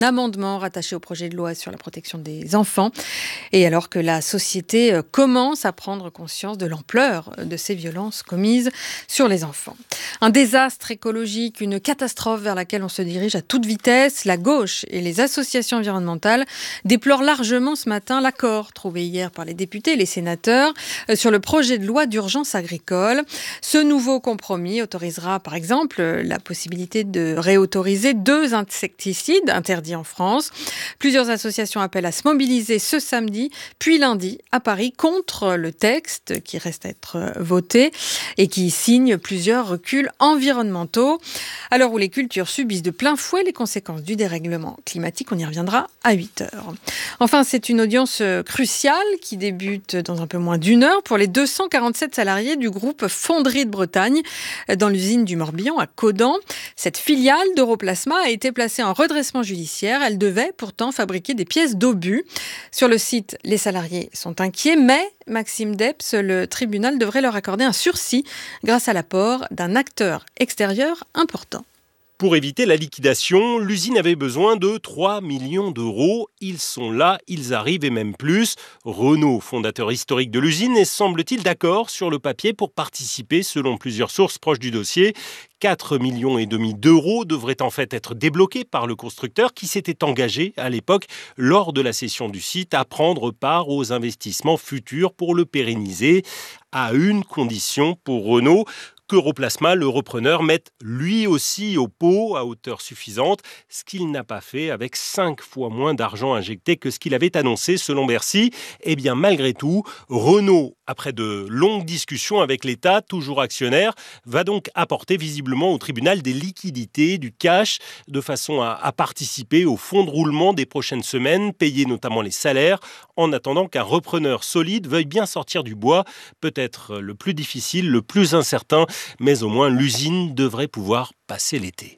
amendement rattaché au projet de loi sur la protection des enfants. Et alors que la société commence à prendre conscience de l'ampleur de ces violences commises sur les enfants. Un désastre écologique, une catastrophe vers laquelle on se dirige à toute vitesse. La gauche et les associations environnementales déplorent largement ce matin l'accord trouvé hier par les députés et les sénateurs sur le projet de loi d'urgence agricole. Ce nouveau compromis autorisera par exemple la possibilité de réautoriser 2 insecticides interdits en France. Plusieurs associations appellent à se mobiliser ce samedi, puis lundi à Paris contre le texte qui reste à être voté et qui signe plusieurs reculs environnementaux. À l'heure où les cultures subissent de plein fouet les conséquences du dérèglement climatique, on y reviendra à 8h. Enfin, c'est une audience cruciale qui débute dans un peu moins d'1 heure pour les 247 salariés du groupe Fonderie de Bretagne dans l'usine du Morbihan à Caudan. Cette filiale d'Europlasma a été placée en redressement judiciaire. Elle devait pourtant fabriquer des pièces d'obus. Sur le site, les salariés sont inquiets, mais Maxime Depps, le tribunal devrait leur accorder un sursis grâce à l'apport d'un acteur extérieur important. Pour éviter la liquidation, l'usine avait besoin de 3 millions d'euros. Ils sont là, ils arrivent et même plus. Renault, fondateur historique de l'usine, est semble-t-il d'accord sur le papier pour participer, selon plusieurs sources proches du dossier. 4,5 millions d'euros devraient en fait être débloqués par le constructeur qui s'était engagé à l'époque, lors de la cession du site, à prendre part aux investissements futurs pour le pérenniser, à une condition pour Renault, qu'Europlasma, le repreneur, mette lui aussi au pot à hauteur suffisante, ce qu'il n'a pas fait avec 5 fois moins d'argent injecté que ce qu'il avait annoncé selon Bercy. Eh bien, malgré tout, Renault, après de longues discussions avec l'État, toujours actionnaire, va donc apporter visiblement au tribunal des liquidités, du cash, de façon à participer au fonds de roulement des prochaines semaines, payer notamment les salaires, en attendant qu'un repreneur solide veuille bien sortir du bois, peut-être le plus difficile, le plus incertain, mais au moins l'usine devrait pouvoir passer l'été.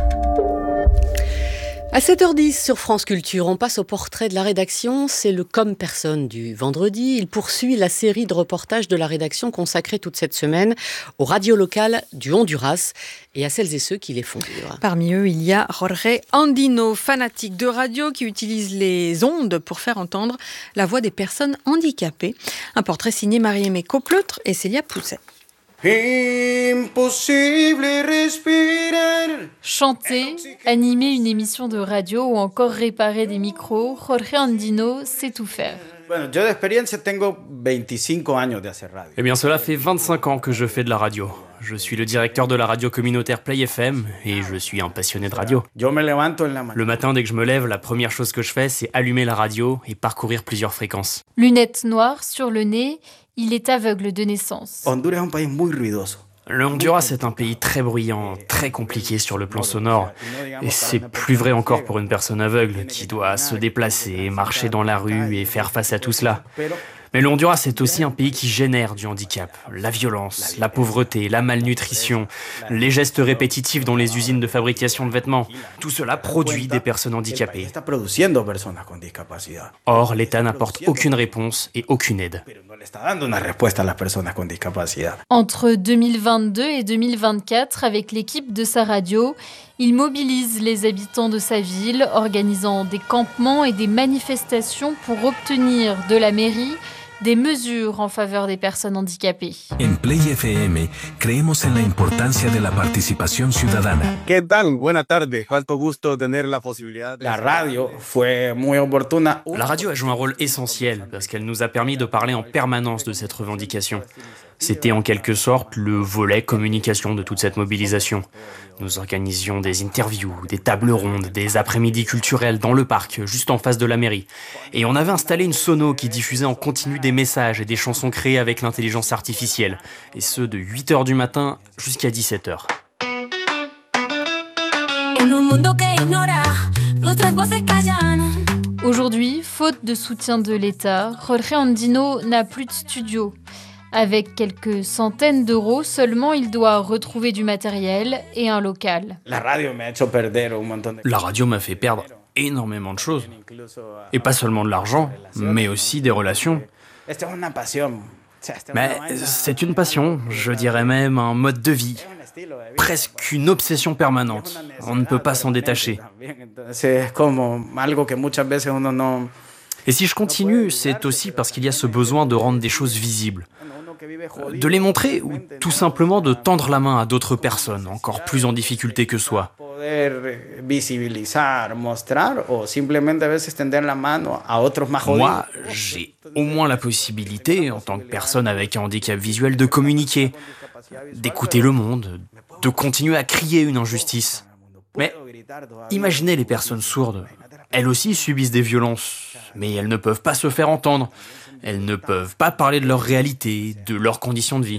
À 7h10 sur France Culture, on passe au portrait de la rédaction. C'est le Comme Personne du vendredi. Il poursuit la série de reportages de la rédaction consacrée toute cette semaine aux radios locales du Honduras et à celles et ceux qui les font vivre. Parmi eux, il y a Jorge Andino, fanatique de radio qui utilise les ondes pour faire entendre la voix des personnes handicapées. Un portrait signé Marie-Aimée Copleutre et Célia Pousset. Impossible respirer. Chanter, animer une émission de radio ou encore réparer des micros, Jorge Andino sait tout faire. Eh bien, cela fait 25 ans que je fais de la radio. Je suis le directeur de la radio communautaire Play FM et je suis un passionné de radio. Le matin, dès que je me lève, la première chose que je fais, c'est allumer la radio et parcourir plusieurs fréquences. Lunettes noires sur le nez, il est aveugle de naissance. Le Honduras est un pays très bruyant, très compliqué sur le plan sonore. Et c'est plus vrai encore pour une personne aveugle qui doit se déplacer, marcher dans la rue et faire face à tout cela. Mais le Honduras est aussi un pays qui génère du handicap. La violence, la pauvreté, la malnutrition, les gestes répétitifs dans les usines de fabrication de vêtements. Tout cela produit des personnes handicapées. Or, l'État n'apporte aucune réponse et aucune aide. Entre 2022 et 2024, avec l'équipe de sa radio, il mobilise les habitants de sa ville, organisant des campements et des manifestations pour obtenir de la mairie des mesures en faveur des personnes handicapées. En Play FM, creemos en la importancia de la participación ciudadana. ¿Qué tal? Buenas tardes. Cuánto gusto tener la posibilidad. La radio fue muy oportuna. La radio a joué un rôle essentiel parce qu'elle nous a permis de parler en permanence de cette revendication. C'était en quelque sorte le volet communication de toute cette mobilisation. Nous organisions des interviews, des tables rondes, des après-midi culturels dans le parc, juste en face de la mairie. Et on avait installé une sono qui diffusait en continu des messages et des chansons créées avec l'intelligence artificielle. Et ce, de 8h du matin jusqu'à 17h. Aujourd'hui, faute de soutien de l'État, Jorge Andino n'a plus de studio. Avec quelques centaines d'euros seulement, il doit retrouver du matériel et un local. La radio m'a fait perdre énormément de choses. Et pas seulement de l'argent, mais aussi des relations. Mais c'est une passion, je dirais même un mode de vie. Presque une obsession permanente. On ne peut pas s'en détacher. Et si je continue, c'est aussi parce qu'il y a ce besoin de rendre des choses visibles. De les montrer ou tout simplement de tendre la main à d'autres personnes encore plus en difficulté que soi. Moi, j'ai au moins la possibilité, en tant que personne avec un handicap visuel, de communiquer, d'écouter le monde, de continuer à crier une injustice. Mais imaginez les personnes sourdes. Elles aussi subissent des violences, mais elles ne peuvent pas se faire entendre. Elles ne peuvent pas parler de leur réalité, de leurs conditions de vie.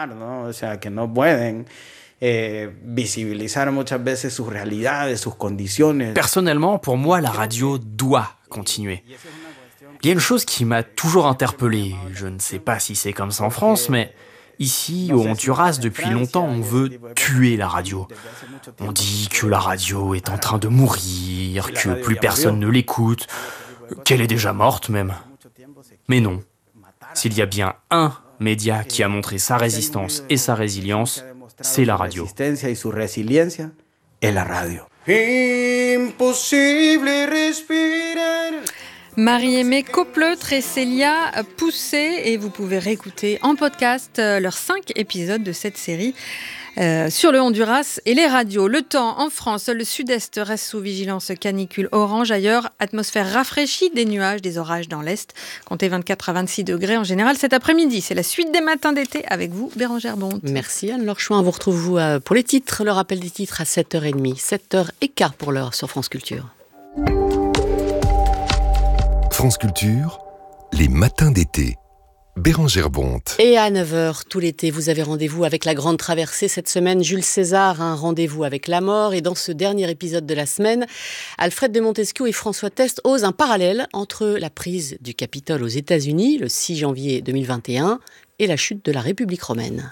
Personnellement, pour moi, la radio doit continuer. Il y a une chose qui m'a toujours interpellé. Je ne sais pas si c'est comme ça en France, mais ici, au Honduras, depuis longtemps, on veut tuer la radio. On dit que la radio est en train de mourir, que plus personne ne l'écoute, qu'elle est déjà morte même. Mais non, s'il y a bien un média qui a montré sa résistance et sa résilience, c'est la radio. Marie-Aimée Caupleutre et Célia Poussé, et vous pouvez réécouter en podcast leurs 5 épisodes de cette série sur le Honduras et les radios. Le temps en France, le sud-est reste sous vigilance canicule orange. Ailleurs, atmosphère rafraîchie, des nuages, des orages dans l'est. Comptez 24 à 26 degrés en général cet après-midi. C'est la suite des matins d'été avec vous, Bérangère Bonte. Merci Anne-Laure Chouin. Vous retrouvez pour les titres, le rappel des titres à 7h30. 7h15 pour l'heure sur France Culture. France Culture, les matins d'été. Bérangère Bonte. Et à 9h, tout l'été, vous avez rendez-vous avec la grande traversée. Cette semaine, Jules César a un rendez-vous avec la mort. Et dans ce dernier épisode de la semaine, Alfred de Montesquieu et François Test osent un parallèle entre la prise du Capitole aux États-Unis, le 6 janvier 2021, et la chute de la République romaine.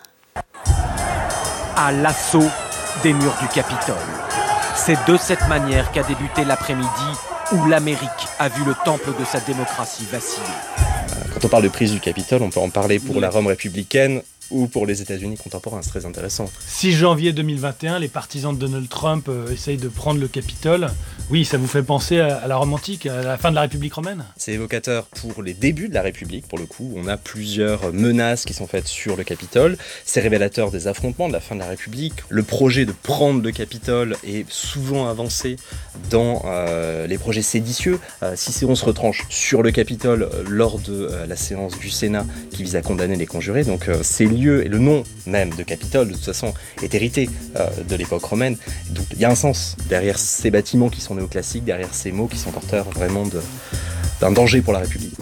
À l'assaut des murs du Capitole. C'est de cette manière qu'a débuté l'après-midi où l'Amérique a vu le temple de sa démocratie vaciller. Quand on parle de prise du Capitole, on peut en parler pour la Rome républicaine ou pour les États-Unis contemporains, c'est très intéressant. 6 janvier 2021, les partisans de Donald Trump essayent de prendre le Capitole. Oui, ça vous fait penser à la Rome antique, à la fin de la République romaine ? C'est évocateur pour les débuts de la République, pour le coup. On a plusieurs menaces qui sont faites sur le Capitole. C'est révélateur des affrontements de la fin de la République. Le projet de prendre le Capitole est souvent avancé dans les projets séditieux. Cicéron se retranche sur le Capitole lors de la séance du Sénat qui vise à condamner les conjurés. Donc ces lieux et le nom même de Capitole, de toute façon, est hérité de l'époque romaine. Donc il y a un sens derrière ces bâtiments qui sont néoclassiques, derrière ces mots qui sont porteurs vraiment d'un danger pour la République.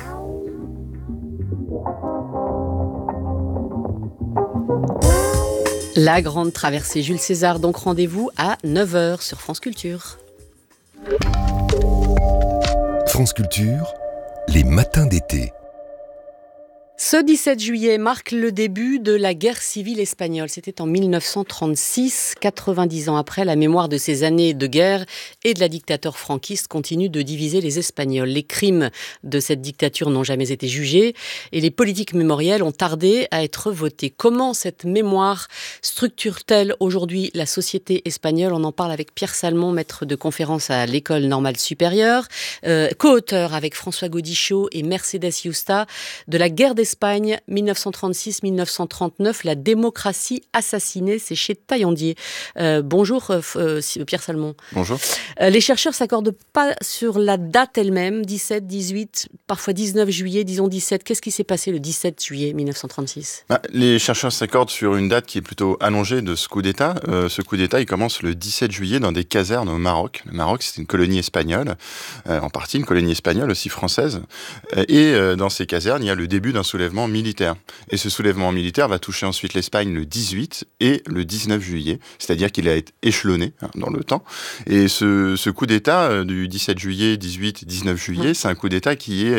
La grande traversée Jules César, donc rendez-vous à 9h sur France Culture. France Culture, les matins d'été. Ce 17 juillet marque le début de la guerre civile espagnole. C'était en 1936, 90 ans après, la mémoire de ces années de guerre et de la dictature franquiste continue de diviser les Espagnols. Les crimes de cette dictature n'ont jamais été jugés et les politiques mémorielles ont tardé à être votées. Comment cette mémoire structure-t-elle aujourd'hui la société espagnole ? On en parle avec Pierre Salmon, maître de conférence à l'École normale supérieure, co-auteur avec François Gaudichaud et Mercedes Yusta de la guerre d'Espagne 1936-1939, la démocratie assassinée, c'est chez Taillandier. Bonjour Pierre Salmon. Bonjour. Les chercheurs ne s'accordent pas sur la date elle-même, 17, 18, parfois 19 juillet, disons 17. Qu'est-ce qui s'est passé le 17 juillet 1936 ? Les chercheurs s'accordent sur une date qui est plutôt allongée de ce coup d'État. Ce coup d'État, il commence le 17 juillet dans des casernes au Maroc. Le Maroc, c'est une colonie espagnole, en partie une colonie espagnole, aussi française. Et dans ces casernes, il y a le début d'un soulèvement militaire. Et ce soulèvement militaire va toucher ensuite l'Espagne le 18 et le 19 juillet, c'est-à-dire qu'il a été échelonné dans le temps. Et ce coup d'État du 17 juillet, 18, 19 juillet, c'est un coup d'État qui est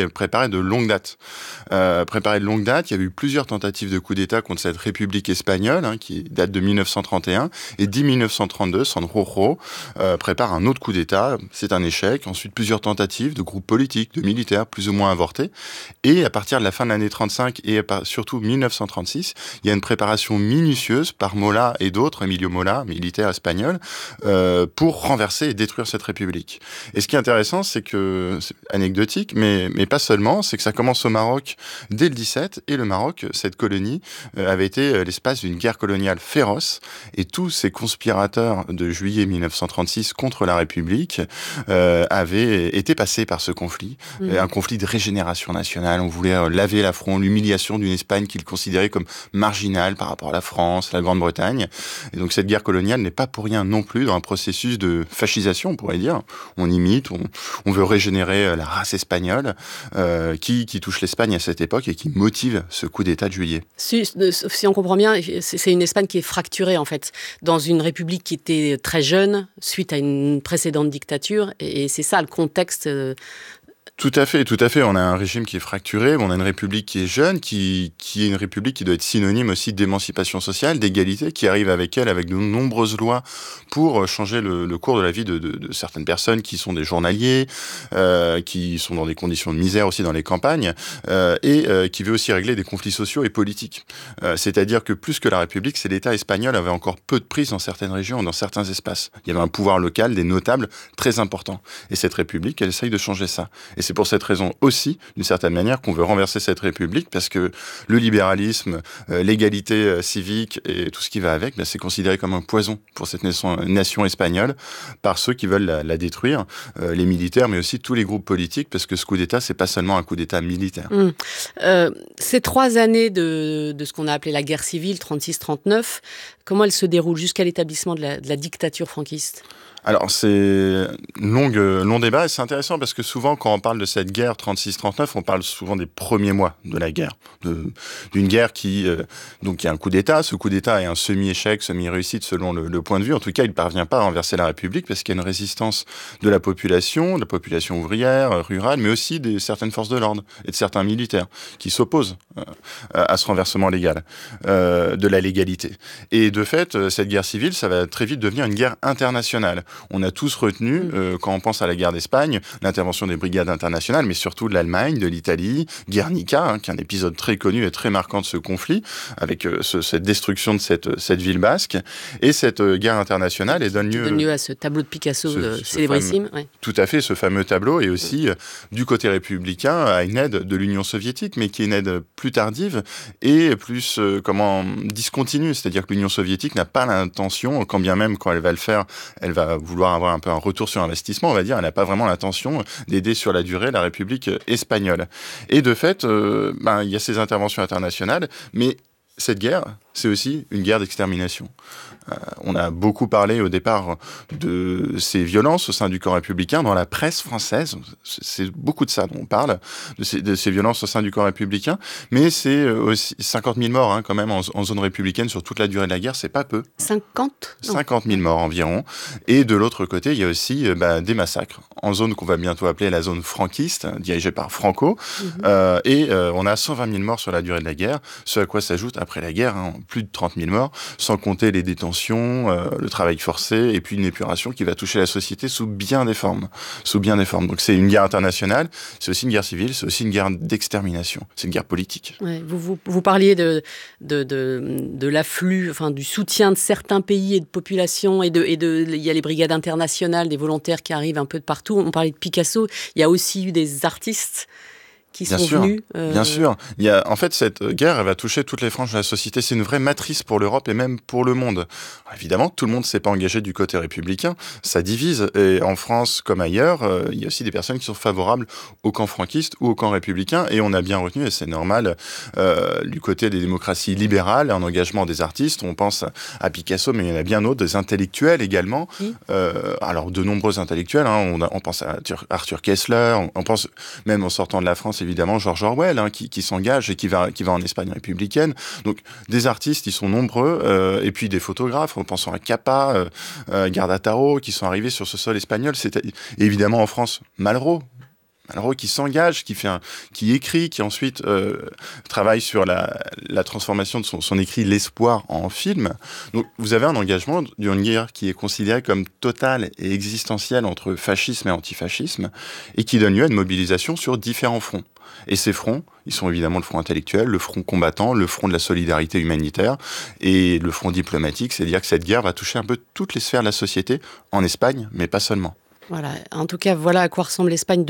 était préparé de longue date. Il y a eu plusieurs tentatives de coup d'État contre cette République espagnole, qui date de 1931, et dès 1932, Sanjurjo prépare un autre coup d'État. C'est un échec. Ensuite, plusieurs tentatives de groupes politiques, de militaires, plus ou moins avortés. Et à partir de la fin de l'année 35 et surtout 1936, il y a une préparation minutieuse par Mola et d'autres, Emilio Mola, militaire espagnol, pour renverser et détruire cette République. Et ce qui est intéressant, c'est que, c'est anecdotique, mais pas seulement, c'est que ça commence au Maroc dès le 17, et le Maroc, cette colonie, avait été l'espace d'une guerre coloniale féroce, et tous ces conspirateurs de juillet 1936 contre la République avaient été passés par ce conflit, un conflit de régénération nationale. On voulait laver l'affront, l'humiliation d'une Espagne qu'ils considéraient comme marginale par rapport à la France, la Grande-Bretagne. Et donc cette guerre coloniale n'est pas pour rien non plus dans un processus de fascisation, on pourrait dire. On imite, on veut régénérer la race espagnole qui touche l'Espagne à cette époque et qui motive ce coup d'État de juillet. Si on comprend bien, c'est une Espagne qui est fracturée en fait, dans une république qui était très jeune suite à une précédente dictature, et c'est ça le contexte. Tout à fait. On a un régime qui est fracturé, on a une république qui est jeune, qui est une république qui doit être synonyme aussi d'émancipation sociale, d'égalité, qui arrive avec de nombreuses lois pour changer le cours de la vie de certaines personnes qui sont des journaliers, qui sont dans des conditions de misère aussi dans les campagnes, et qui veut aussi régler des conflits sociaux et politiques. C'est-à-dire que plus que la République, c'est l'État espagnol avait encore peu de prise dans certaines régions, dans certains espaces. Il y avait un pouvoir local, des notables très importants. Et cette République, elle essaye de changer ça. Et c'est pour cette raison aussi, d'une certaine manière, qu'on veut renverser cette République, parce que le libéralisme, l'égalité civique et tout ce qui va avec, c'est considéré comme un poison pour cette nation espagnole par ceux qui veulent la détruire, les militaires, mais aussi tous les groupes politiques, parce que ce coup d'État, c'est pas seulement un coup d'État militaire. Ces 3 années de ce qu'on a appelé la guerre civile, 36-39, comment elles se déroulent jusqu'à l'établissement de la dictature franquiste ? Alors, c'est long débat, et c'est intéressant parce que souvent, quand on parle de cette guerre 36-39, on parle souvent des premiers mois de la guerre. D'une guerre qui a un coup d'État. Ce coup d'État est un semi-échec, semi-réussite selon le point de vue. En tout cas, il ne parvient pas à renverser la République parce qu'il y a une résistance de la population ouvrière, rurale, mais aussi de certaines forces de l'ordre et de certains militaires qui s'opposent à ce renversement légal, de la légalité. Et de fait, cette guerre civile, ça va très vite devenir une guerre internationale. On a tous retenu, quand on pense à la guerre d'Espagne, l'intervention des brigades internationales, mais surtout de l'Allemagne, de l'Italie, Guernica, qui est un épisode très connu et très marquant de ce conflit, avec cette destruction de cette ville basque. Et cette guerre internationale, elle donne lieu à ce tableau de Picasso célébrissime. Ouais. Tout à fait, ce fameux tableau, et aussi, du côté républicain, à une aide de l'Union soviétique, mais qui est une aide plus tardive et plus, discontinue. C'est-à-dire que l'Union soviétique n'a pas l'intention, quand bien même, quand elle va le faire, elle va vouloir avoir un peu un retour sur investissement, on va dire, elle n'a pas vraiment l'intention d'aider sur la durée la République espagnole. Et de fait, il y a ces interventions internationales, mais cette guerre, c'est aussi une guerre d'extermination. On a beaucoup parlé au départ de ces violences au sein du camp républicain dans la presse française. C'est beaucoup de ça dont on parle, de ces violences au sein du camp républicain. Mais c'est aussi 50 000 morts quand même en zone républicaine sur toute la durée de la guerre, c'est pas peu. 50 000 morts environ. Et de l'autre côté, il y a aussi des massacres en zone qu'on va bientôt appeler la zone franquiste, dirigée par Franco. On a 120 000 morts sur la durée de la guerre, ce à quoi s'ajoute après la guerre plus de 30 000 morts, sans compter les détentions, le travail forcé, et puis une épuration qui va toucher la société sous bien des formes. Donc c'est une guerre internationale, c'est aussi une guerre civile, c'est aussi une guerre d'extermination, c'est une guerre politique. Ouais, vous parliez de l'afflux, du soutien de certains pays et de populations, il y a les brigades internationales, des volontaires qui arrivent un peu de partout. On parlait de Picasso, il y a aussi eu des artistes qui sont venus. Bien sûr. En fait, cette guerre, elle va toucher toutes les franges de la société. C'est une vraie matrice pour l'Europe et même pour le monde. Alors, évidemment, tout le monde ne s'est pas engagé du côté républicain. Ça divise. Et en France, comme ailleurs, il y a aussi des personnes qui sont favorables au camp franquiste ou au camp républicain. Et on a bien retenu, et c'est normal, du côté des démocraties libérales, un engagement des artistes. On pense à Picasso, mais il y en a bien d'autres, des intellectuels également. Alors, de nombreux intellectuels. On pense à Arthur Koestler. On pense, même en sortant de la France, évidemment, George Orwell, qui s'engage et qui va en Espagne républicaine. Donc, des artistes, ils sont nombreux, et puis des photographes, en pensant à Capa, Gardataro, qui sont arrivés sur ce sol espagnol. C'était évidemment en France, Malraux, qui s'engage, qui écrit, qui ensuite travaille sur la transformation de son écrit L'Espoir en film. Donc vous avez un engagement d'Ungerer qui est considéré comme total et existentiel entre fascisme et antifascisme et qui donne lieu à une mobilisation sur différents fronts. Et ces fronts, ils sont évidemment le front intellectuel, le front combattant, le front de la solidarité humanitaire et le front diplomatique, c'est-à-dire que cette guerre va toucher un peu toutes les sphères de la société en Espagne, mais pas seulement. Voilà. En tout cas, voilà à quoi ressemble l'Espagne